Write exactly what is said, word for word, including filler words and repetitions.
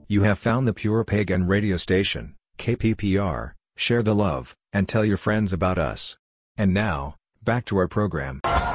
You have found the Pure Pagan radio station, K P P R. Share the love, and tell your friends about us. And now, back to our program.